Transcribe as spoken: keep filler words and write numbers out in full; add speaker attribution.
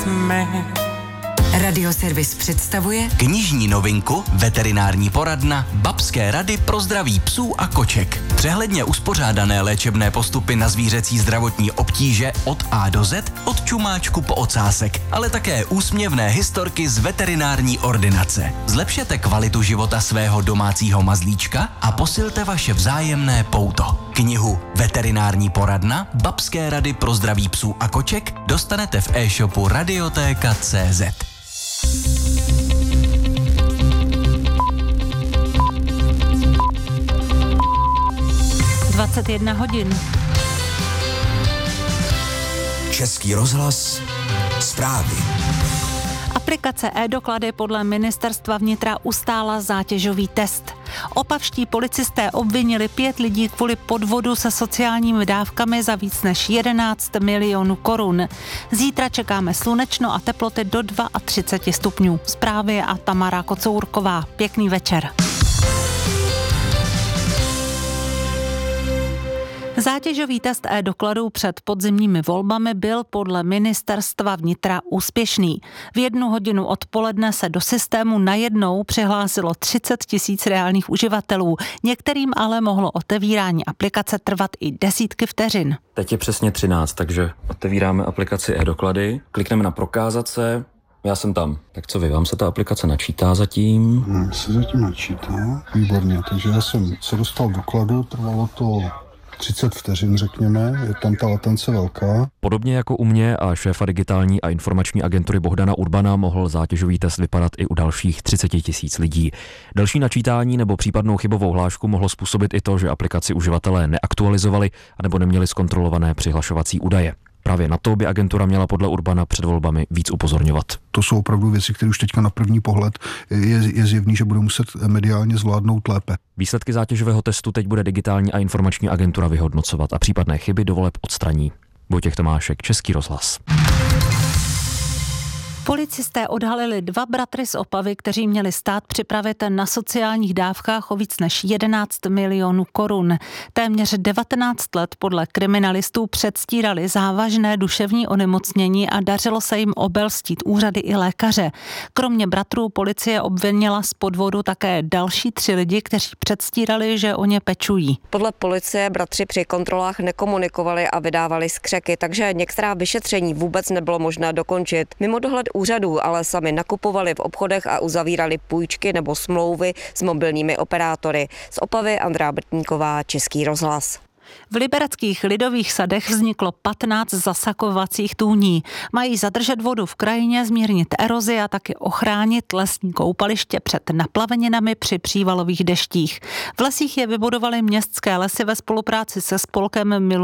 Speaker 1: jsme.
Speaker 2: Radioservis představuje
Speaker 3: knižní novinku, veterinární poradna, babské rady pro zdraví psů a koček. Přehledně uspořádané léčebné postupy na zvířecí zdravotní obtíže od A do Z, od čumáčku po ocásek, ale také úsměvné historky z veterinární ordinace. Zlepšete kvalitu života svého domácího mazlíčka a posilte vaše vzájemné pouto. Knihu Veterinární poradna, babské rady pro zdraví psů a koček dostanete v e-shopu radiotéka tečka cé zet.
Speaker 4: dvacet jedna hodin.
Speaker 5: Český rozhlas, zprávy.
Speaker 4: Aplikace e-doklady podle ministerstva vnitra ustála zátěžový test. Opavští policisté obvinili pět lidí kvůli podvodu se sociálními dávkami za víc než jedenáct milionů korun. Zítra čekáme slunečno a teploty do třicet dva stupňů. Zprávy a Tamara Kocourková. Pěkný večer. Zátěžový test e-dokladů před podzimními volbami byl podle ministerstva vnitra úspěšný. V jednu hodinu odpoledne se do systému najednou přihlásilo třicet tisíc reálných uživatelů. Některým ale mohlo otevírání aplikace trvat i desítky vteřin.
Speaker 6: Teď je přesně třináct, takže otevíráme aplikaci e-doklady, klikneme na prokázat se. Já jsem tam. Tak co vy, vám se ta aplikace načítá zatím?
Speaker 7: Hmm, se zatím načítá. Výborně, takže já jsem se dostal dokladu, trvalo to třicet vteřin, řekněme, je tam ta latence velká.
Speaker 6: Podobně jako u mě a šéfa digitální a informační agentury Bohdana Urbana mohl zátěžový test vypadat i u dalších třicet tisíc lidí. Další načítání nebo případnou chybovou hlášku mohlo způsobit i to, že aplikaci uživatelé neaktualizovali anebo neměli zkontrolované přihlašovací údaje. Právě na to by agentura měla podle Urbana před volbami víc upozorňovat.
Speaker 7: To jsou opravdu věci, které už teďka na první pohled je, je zjevný, že budou muset mediálně zvládnout lépe.
Speaker 6: Výsledky zátěžového testu teď bude digitální a informační agentura vyhodnocovat a případné chyby do voleb odstraní. Vojtěch Tomášek, Český rozhlas.
Speaker 4: Policisté odhalili dva bratry z Opavy, kteří měli stát připravit na sociálních dávkách o víc než jedenáct milionů korun. Téměř devatenáct let podle kriminalistů předstírali závažné duševní onemocnění a dařilo se jim obelstít úřady i lékaře. Kromě bratrů policie obvinila z podvodu také další tři lidi, kteří předstírali, že o ně pečují.
Speaker 8: Podle policie bratři při kontrolách nekomunikovali a vydávali skřeky, takže některá vyšetření vůbec nebylo možné dokončit. Mimo dohled úřadů ale sami nakupovali v obchodech a uzavírali půjčky nebo smlouvy s mobilními operátory. Z Opavy Andrea Brtníková, Český rozhlas.
Speaker 4: V libereckých lidových sadech vzniklo patnáct zasakovacích tůní. Mají zadržet vodu v krajině, zmírnit erozi a taky ochránit lesní koupaliště před naplaveninami při přívalových deštích. V lesích je vybudovaly městské lesy ve spolupráci se spolkem Milu